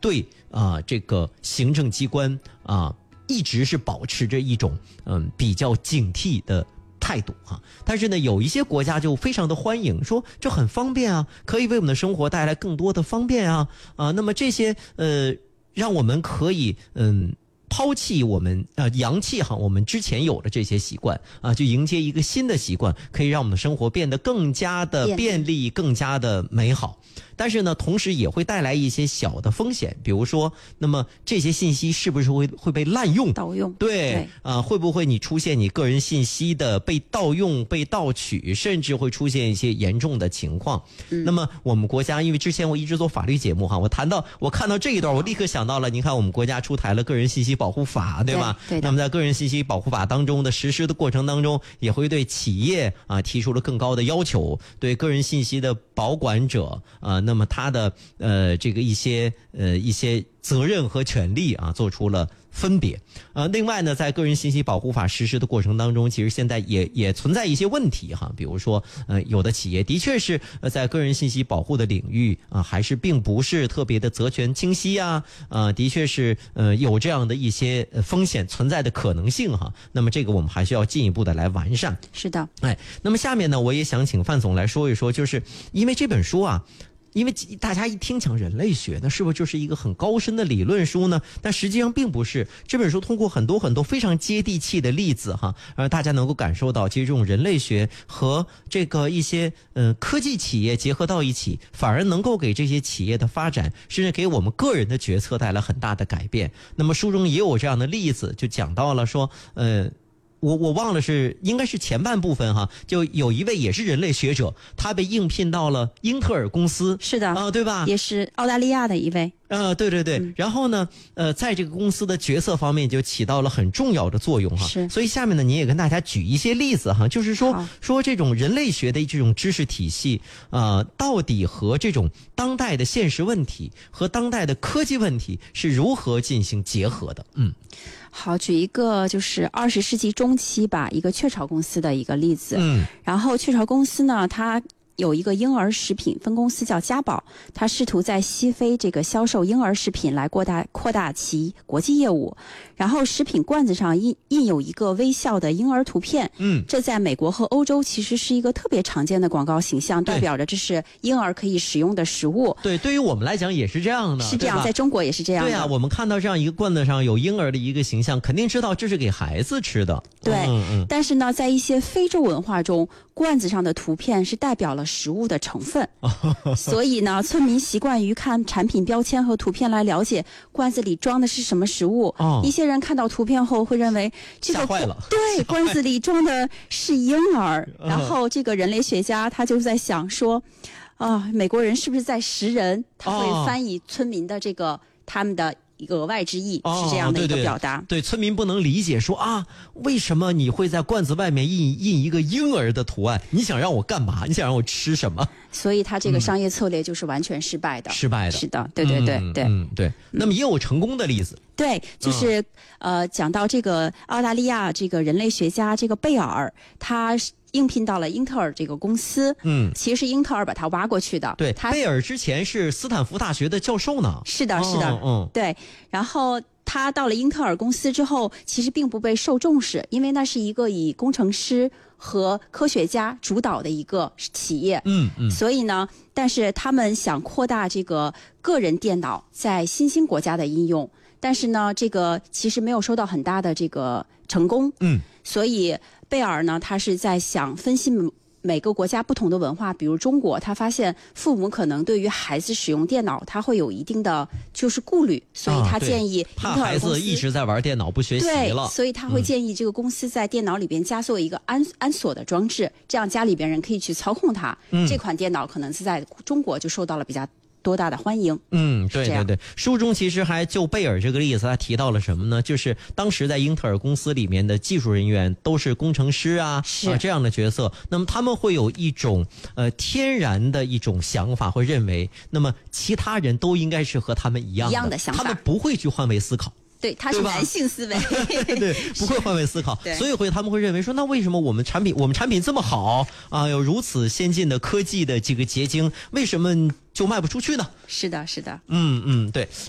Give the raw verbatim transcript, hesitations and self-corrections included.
对啊、呃、这个行政机关啊、呃、一直是保持着一种嗯比较警惕的态度哈，但是呢，有一些国家就非常的欢迎，说这很方便啊，可以为我们的生活带来更多的方便啊啊，那么这些呃，让我们可以嗯。抛弃我们呃扬弃哈我们之前有的这些习惯啊，就迎接一个新的习惯，可以让我们的生活变得更加的便利，更加的美好。但是呢，同时也会带来一些小的风险，比如说，那么这些信息是不是会会被滥用、 盗用？ 对啊、呃，会不会你出现你个人信息的被盗用、被盗取，甚至会出现一些严重的情况？嗯、那么我们国家，因为之前我一直做法律节目哈，我谈到我看到这一段，我立刻想到了，你看我们国家出台了个人信息保护法，对吧？ 对。对那么在个人信息保护法当中的实施的过程当中，也会对企业啊提出了更高的要求，对个人信息的保管者啊，那么他的呃这个一些呃一些责任和权利啊做出了分别。呃，另外呢，在个人信息保护法实施的过程当中，其实现在也也存在一些问题哈，比如说呃有的企业的确是呃在个人信息保护的领域啊，还是并不是特别的责权清晰啊，啊的确是呃有这样的一些风险存在的可能性哈。那么这个我们还需要进一步的来完善。 是的， 哎，那么下面呢，我也想请范总来说一说，就是因为这本书啊。因为大家一听讲人类学，那是不是就是一个很高深的理论书呢？但实际上并不是。这本书通过很多很多非常接地气的例子哈，让大家能够感受到，其实这种人类学和这个一些嗯、呃、科技企业结合到一起，反而能够给这些企业的发展，甚至给我们个人的决策带来很大的改变。那么书中也有这样的例子，就讲到了说，呃。我我忘了是应该是前半部分哈，就有一位也是人类学者，他被应聘到了英特尔公司， 是的啊、呃，对吧？ 也是澳大利亚的一位。 呃，对对对、嗯，然后呢，呃，在这个公司的决策方面就起到了很重要的作用哈。 是， 所以下面呢，你也跟大家举一些例子哈，就是说说这种人类学的这种知识体系，呃，到底和这种当代的现实问题和当代的科技问题是如何进行结合的？嗯。 好，举一个就是二十世纪中期吧，一个雀巢公司的一个例子。 嗯， 然后雀巢公司呢，它有一个婴儿食品分公司叫家宝，它试图在西非这个销售婴儿食品来扩大扩大其国际业务。然后食品罐子上印印有一个微笑的婴儿图片， 嗯， 这在美国和欧洲其实是一个特别常见的广告形象，代表着这是婴儿可以食用的食物。 对，对于我们来讲也是这样的， 是这样，在中国也是这样的。 对啊，我们看到这样一个罐子上有婴儿的一个形象，肯定知道这是给孩子吃的。 对， 嗯嗯。 但是呢，在一些非洲文化中，罐子上的图片是代表了食物的成分，所以呢，村民习惯于看产品标签和图片来了解罐子里装的是什么食物。 哦、 一些人看到图片后会认为这个吓坏了， 对，罐子里装的是婴儿。然后这个人类学家他就在想说，啊，美国人是不是在食人？他会翻译村民的这个、哦、他们的额外之意， 哦、 是这样的一个表达。 对, 对, 对，村民不能理解说啊，为什么你会在罐子外面印印一个婴儿的图案？你想让我干嘛？你想让我吃什么？ 所以他这个商业策略就是完全失败的。 嗯、失败的， 是的，对对对对， 嗯对。那么也有成功的例子。 对，就是、嗯、呃，讲到这个澳大利亚这个人类学家这个贝尔，他应聘到了英特尔这个公司。 嗯， 其实是英特尔把他挖过去的。 对， 他贝尔之前是斯坦福大学的教授呢。 是的，是的， 嗯，嗯对。然后他到了英特尔公司之后，其实并不被受重视，因为那是一个以工程师和科学家主导的一个企业。 嗯嗯。 所以呢，但是他们想扩大这个个人电脑在新兴国家的应用。但是呢，这个其实没有收到很大的这个成功。 嗯， 所以贝尔呢，他是在想分析每个国家不同的文化，比如中国，他发现父母可能对于孩子使用电脑，他会有一定的就是顾虑，所以他建议怕孩子一直在玩电脑不学习了， 对，所以他会建议这个公司在电脑里边加做一个安、嗯、安锁的装置，这样家里边人可以去操控它。嗯，这款电脑可能是在中国就受到了比较多大的欢迎。 嗯，对对对，书中其实还就贝尔这个例子他提到了什么呢？就是当时在英特尔公司里面的技术人员都是工程师啊啊这样的角色，那么他们会有一种呃天然的一种想法，会认为那么其他人都应该是和他们一样的一样的想法， 他们不会去换位思考。 对，他是男性思维， 对，不会换位思考，所以会他们会认为说，那为什么我们产品我们产品这么好啊，有如此先进的科技的这个结晶，为什么就卖不出去呢？ 是的，是的， 嗯嗯，对。